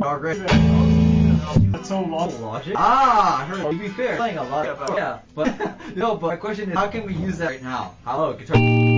progress. That's so long. Logic? Ah, I heard. To be fair, playing a lot. Yeah, but no. But my question is, how can we use that right now? How? Guitar.